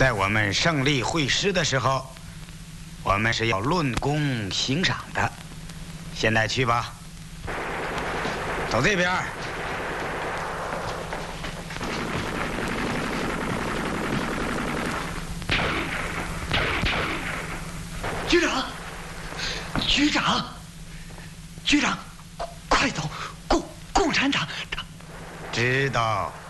在我们胜利会师的时候，我们是要论功行赏的。现在去吧，走这边。 局长，局长，局长，快走！共产党！ 知道。